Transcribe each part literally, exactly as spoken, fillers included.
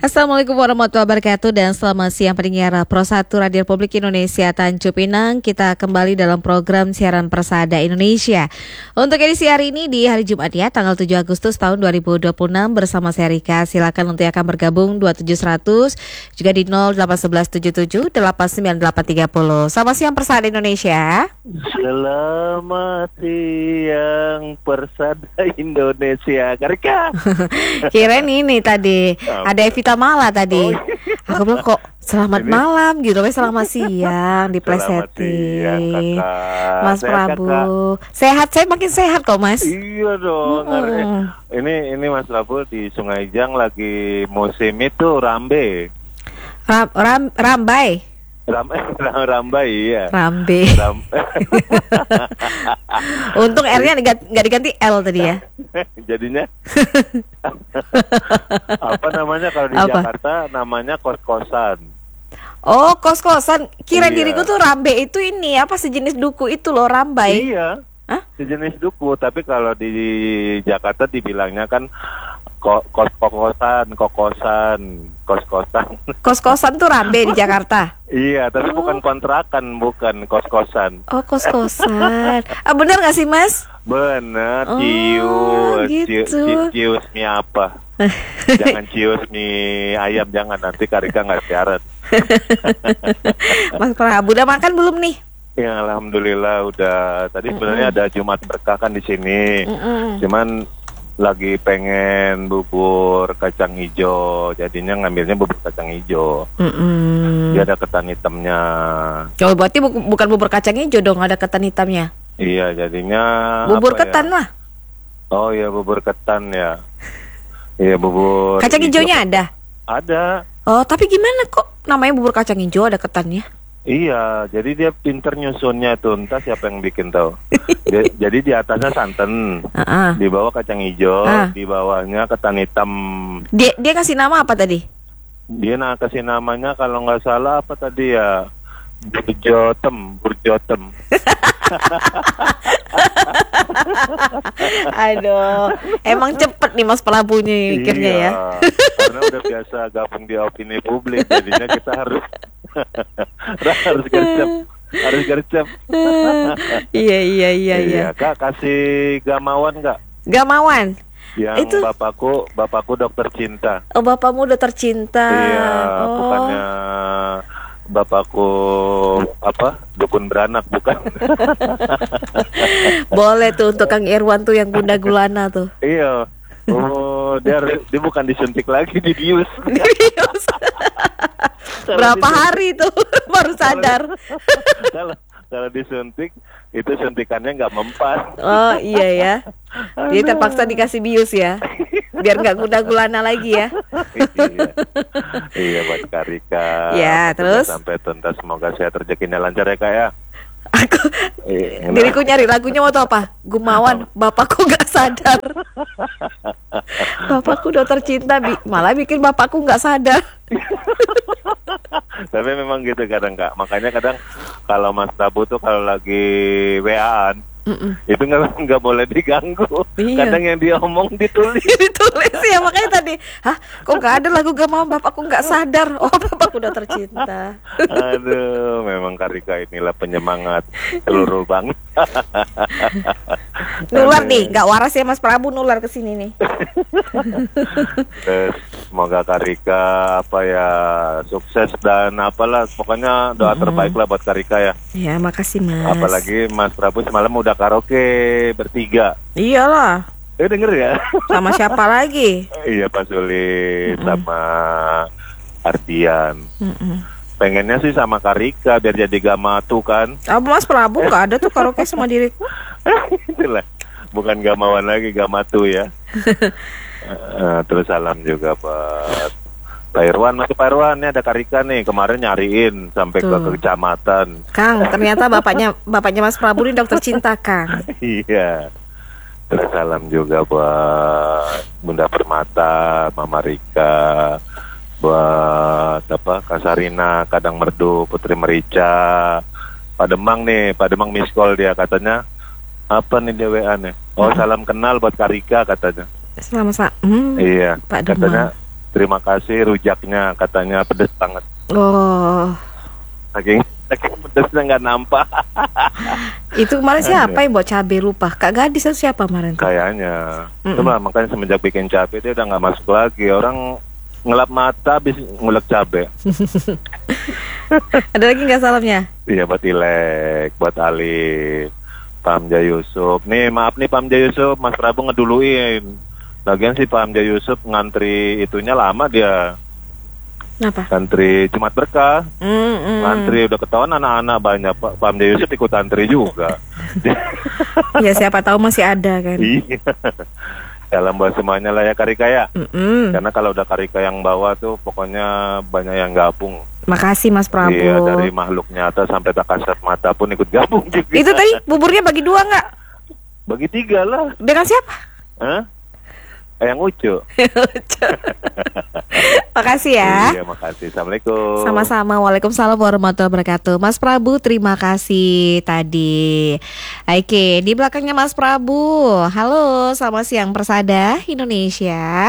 Assalamualaikum warahmatullahi wabarakatuh dan selamat siang pendengar Pro satu Radio Republik Indonesia Tanjung Pinang. Kita kembali dalam program siaran Persada Indonesia. Untuk edisi hari ini di hari Jumat ya, tanggal tujuh Agustus tahun dua ribu dua puluh enam bersama saya Rika. Silakan untuk yang akan bergabung dua tujuh seratus juga di nol delapan satu satu tujuh tujuh delapan sembilan delapan tiga nol. Selamat siang Persada Indonesia. Selamat siang Persada Indonesia. Rika. Kirain ini tadi ada Evita Mala tadi. Oh, aku bilang kok selamat ini, malam gitu, selamat siang diplesetin. Mas sehat, Prabu. Kakak. Sehat, saya makin sehat kok, Mas. Iya dong. Hmm. Ini ini Mas Prabu di Sungai Jang lagi musim itu rambe. Ram, ram rambai. Ram, rambai iya. Rambe. Ram. Untung R-nya nggak diganti L tadi ya. Jadinya apa namanya kalau di apa? Jakarta namanya kos-kosan. Oh, kos-kosan. Kira iya. Diriku tuh rambe itu ini apa sejenis duku itu loh, rambai. Iya. Hah? Sejenis duku, tapi kalau di Jakarta dibilangnya kan kos-kosan, kokosan, kos-kosan. Kos-kosan tuh rambe di Jakarta. Iya, tapi oh. bukan kontrakan, bukan kos-kosan. Oh, kos-kosan. Ah, benar nggak sih, Mas? Benar, oh, cius, gitu. cius, cius mie apa? Jangan cius mie ayam, jangan, nanti Karika nggak siaran. Mas Prabu udah makan belum nih? Ya, alhamdulillah udah. Tadi sebenarnya ada Jumat berkah kan di sini. Mm-mm. Cuman lagi pengen bubur kacang hijau, jadinya ngambilnya bubur kacang hijau. Mm-mm. Dia ada ketan hitamnya. Oh, berarti bu- bukan bubur kacang hijau dong, ada ketan hitamnya. Iya, jadinya bubur apa ketan ya? lah. Oh iya, bubur ketan ya. Iya, bubur kacang hijaunya ada? Ada. Oh, tapi gimana kok namanya bubur kacang hijau ada ketannya? Iya, jadi dia pinter nyusunnya tuh, entah siapa yang bikin tahu. Dia, jadi di atasnya santan, uh-uh. di bawah kacang hijau, uh. di bawahnya ketan hitam. Dia dia kasih nama apa tadi? Dia nah kasih namanya kalau nggak salah apa tadi ya, burjotem, burjotem. Aduh, emang cepet nih Mas Prabu nih mikirnya iya, ya. Karena udah biasa gabung di opini publik, jadinya kita harus harus gercep, harus gercep. Iya iya iya iya. Kak, kasih Gamawan nggak? Gamawan. Yang itu bapakku, bapakku dokter cinta. Oh, bapakmu dokter cinta. Iya, oh. bukannya bapakku apa dukun beranak, bukan. Boleh tuh untuk Kang Irwan tuh yang Gunda Gulana tuh. Iya. Oh, dia dia bukan disuntik lagi, dibius. Dibius. Berapa hari tuh baru sadar. Kalau kalau disuntik itu suntikannya nggak mempan. Oh iya ya. Jadi terpaksa dikasih bius ya, biar nggak Gunda Gulana lagi ya. Iya. Iya buat Karika. Ya terus sampai tuntas, semoga sehat rezekinya lancar ya Kak ya. Aku iya, diriku nyari lagunya mau tau apa? Gumawan, bapakku gak sadar. Bapakku dokter cinta, bi- malah bikin bapakku gak sadar. Tapi memang gitu kadang Kak. Makanya kadang kalau Mas Prabu tuh kalau lagi W A-an, Mm-mm. itu nggak nggak boleh diganggu. Iya. Kadang yang dia omong ditulis. Ditulis ya, makanya tadi, hah, kok nggak ada lagu Gak Mau, bapakku nggak sadar. Oh, bapakku udah tercinta. Aduh, memang Karika inilah penyemangat seluruh bangsa. Nular nih, nggak waras ya Mas Prabu nular ke sini nih. Terus, semoga Karika apa ya sukses dan apalah, pokoknya doa mm-hmm. terbaik lah buat Karika ya. Ya, makasih Mas. Apalagi Mas Prabu semalam udah karaoke bertiga. Iyalah. Eh denger ya. Sama siapa lagi? Iya, Pak Sulit, mm-mm. sama Ardian. Mm-mm. Pengennya sih sama Karika biar jadi Gamatu kan. Ah, Mas Prabu nggak ada tuh karaoke sama diriku. Itulah, bukan Gamawan lagi, Gamatu ya. uh, terus salam juga buat Pak Irwan, masih Pak Irwan, nih ada Karika nih, kemarin nyariin sampai tuh. ke kecamatan. Kang, ternyata bapaknya bapaknya Mas Prabu ini dokter cinta, Kang. Iya. Terus salam juga buat Bunda Permata, Mama Rika, buat apa Kasarina, Kadang Merdu, Putri Merica, Pak Demang nih, Pak Demang miss call dia katanya. Apa nih dia W A nih? Oh, salam kenal buat Karika katanya. Selamat sa- hmm, Iya, Pak katanya Demang. terima kasih rujaknya, katanya pedes banget. Oh. Saking, saking pedesnya nggak nampak. Itu kemarin siapa yang bawa cabai lupa? Kak Gadis atau siapa kemarin tuh? Kayaknya. Mm-mm. Cuma makanya semenjak bikin cabai dia udah nggak masuk lagi. Orang ngelap mata habis ngulek cabai. Ada lagi nggak salamnya? Iya, buat Ilek, buat Ali, Pamja Yusuf. Nih maaf nih Pamja Yusuf, Mas Prabu ngeduluin. Lagian si Pamja Yusuf ngantri itunya lama dia. Kenapa? Antri Jumat Berkah. Mm, mm. Antri udah ketahuan anak-anak banyak. Pak Pamja Yusuf ikut antri juga. Ya siapa tahu masih ada kan. Iya. Dalam buat semuanya lah ya Karika ya. Mm-mm. Karena kalau udah Karika yang bawa tuh pokoknya banyak yang gabung. Makasih Mas Prabu. Iya, dari makhluk nyata sampai tak kasat mata pun ikut gabung juga. Itu tadi buburnya bagi dua nggak? Bagi tiga lah. Dengan siapa? Hah? Yang Ucu. Makasih ya. Iya, makasih. Assalamualaikum. Sama-sama. Waalaikumsalam warahmatullahi wabarakatuh. Mas Prabu, terima kasih tadi. Oke, di belakangnya Mas Prabu. Halo, selamat siang Persada Indonesia.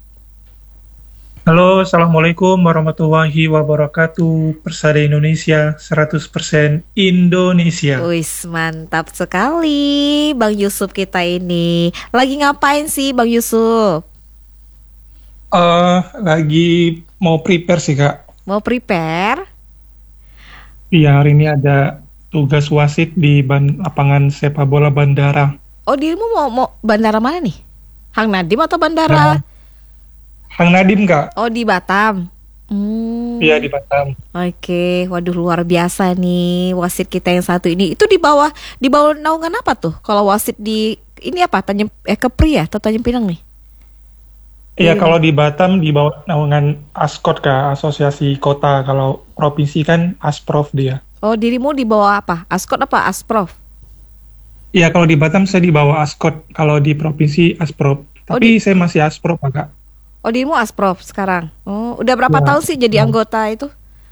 Halo, Assalamualaikum warahmatullahi wabarakatuh. Persada Indonesia, seratus persen Indonesia. Wis, mantap sekali Bang Yusuf kita ini. Lagi ngapain sih Bang Yusuf? Eh, lagi mau prepare sih, Kak. Mau prepare? Iya, hari ini ada tugas wasit di ban- lapangan sepak bola bandara. Oh, dirimu mau, mau bandara mana nih? Hang Nadim atau bandara? Nah, Hang Nadim, Kak. Oh, di Batam. Hmm. Iya, di Batam. Oke, waduh luar biasa nih wasit kita yang satu ini. Itu di bawah di bawah naungan apa tuh? Kalau wasit di ini apa? Tanjung eh Kepri ya atau Tanjung Pinang nih? Iya, Iya. kalau di Batam di bawah naungan Askot, Kak, Asosiasi Kota. Kalau provinsi kan Asprov dia. Oh, dirimu di bawah apa? Askot apa Asprov? Iya, kalau di Batam saya di bawah Askot. Kalau di provinsi Asprov. Oh, Tapi saya masih Asprov, Kak. Oh, dirimu Asprov sekarang. Oh, udah berapa Ya. tahun sih jadi anggota itu?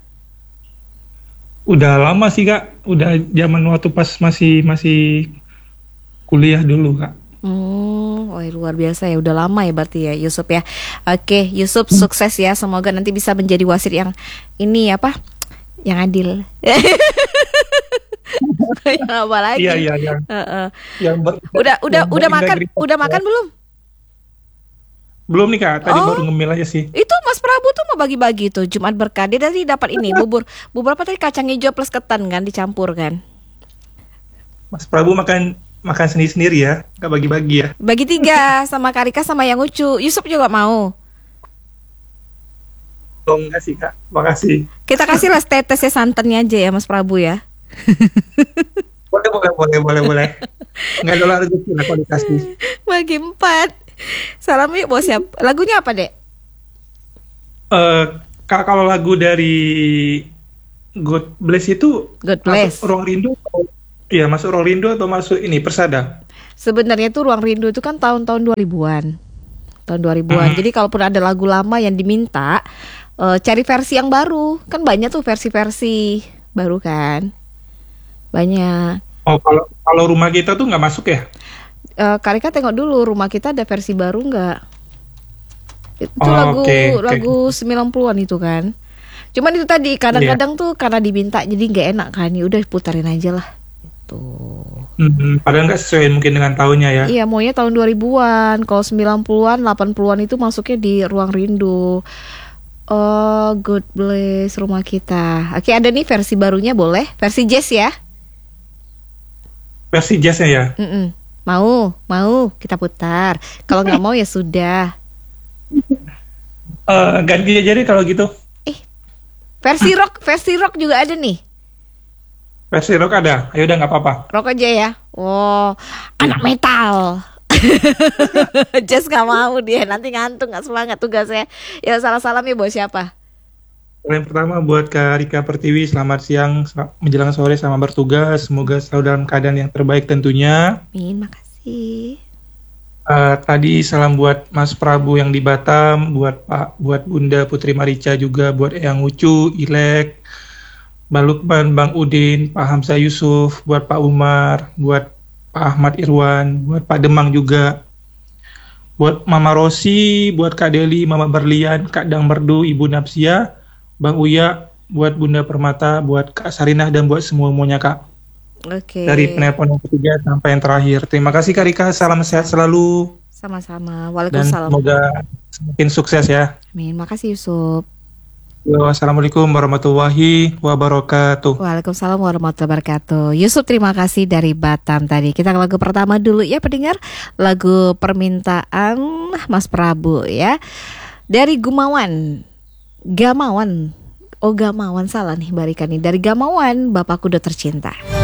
Udah lama sih, Kak. Udah zaman waktu pas masih masih kuliah dulu, Kak. Hmm, wah luar biasa ya. Udah lama ya berarti ya Yusuf ya. Oke, Yusuf sukses ya. Semoga nanti bisa menjadi wasit yang ini apa? Yang adil. Yang apa lagi? Iya, iya, iya. Heeh. Yang ber- Udah udah yang udah makan berintegritas. udah makan belum? Belum nih, Kak. Tadi Oh. baru ngemil aja sih. Itu Mas Prabu tuh mau bagi-bagi tuh Jumat Berkah. Dia tadi dapat ini bubur bubur apa tadi kacang hijau plus ketan kan dicampur kan. Mas Prabu makan makan sendiri-sendiri ya, nggak bagi-bagi ya. Bagi tiga sama Karika sama yang Ucu. Yusuf juga mau. Oh, enggak sih, Kak. Makasih. Kita kasih lah tetesnya santannya aja ya Mas Prabu ya. Boleh, boleh, boleh, boleh, boleh. Nggak ada lah rezeki lah kalau dikasih. Bagi empat. Salam yuk bos siap. Lagunya apa dek? Eh, Kak, kalau lagu dari God Bless itu God Bless. masuk Ruang Rindu atau, iya, masuk Ruang Rindu atau masuk ini Persada? Sebenarnya tuh Ruang Rindu itu kan tahun-tahun dua ribuan. Tahun dua ribuan. Hmm. Jadi kalaupun ada lagu lama yang diminta, eh, cari versi yang baru. Kan banyak tuh versi-versi baru kan. Banyak. Oh, kalau kalau Rumah Kita tuh nggak masuk ya? Eh, Karika tengok dulu Rumah Kita ada versi baru nggak? Itu Oh, lagu oke, oke. lagu sembilan puluhan itu kan. Cuman itu tadi kadang-kadang tuh karena diminta jadi nggak enak kan. Ya udah putarin aja lah. Tuh. Hmm, padahal nggak sesuai mungkin dengan tahunnya ya. Iya, maunya tahun dua ribuan. Kalau sembilan puluhan, delapan puluhan itu masuknya di Ruang Rindu. Oh, God Bless Rumah Kita. Oke, ada nih versi barunya boleh? Versi jazz ya? Versi jazznya ya. Mm-mm. Mau, mau kita putar. Kalau nggak mau ya sudah. Eh, ganti aja deh kalau gitu. Versi rock, versi rock juga ada nih. Versi rock ada. Ayo udah nggak apa-apa. Rock aja ya. Oh, anak metal. Jazz nggak mau dia, nanti ngantuk nggak semangat tugasnya. Ya salah-salam ya buat siapa? Yang pertama buat Kak Rika Pertiwi, selamat siang sel- menjelang sore sama bertugas. Semoga selalu dalam keadaan yang terbaik tentunya. Min, makasih. Eh, tadi salam buat Mas Prabu yang di Batam, buat Pak, buat Bunda Putri Marica juga, buat Eyang Ucu, Ilek, Bang Lukman, Bang Udin, Pak Hamzah Yusuf, buat Pak Umar, buat Pak Ahmad Irwan, buat Pak Demang juga, buat Mama Rosi, buat Kak Deli, Mama Berlian, Kak Dang Merdu, Ibu Napsia, Bang Uya, buat Bunda Permata, buat Kak Sarinah, dan buat semua-muanya Kak. Oke. Dari penelpon yang ketiga sampai yang terakhir. Terima kasih Kak Rika, salam sehat selalu. Sama-sama. Dan Waalaikumsalam. semoga semakin sukses ya. Amin. Makasih Yusuf. Wassalamualaikum warahmatullahi wabarakatuh. Waalaikumsalam warahmatullahi wabarakatuh. Yusuf, terima kasih dari Batam tadi. Kita ke lagu pertama dulu ya pendengar. Lagu permintaan Mas Prabu ya. Dari Gumawan. Gamawan. Oh Gamawan, salah nih Mbak Rika nih. Dari Gamawan, Bapakku Udah Tercinta.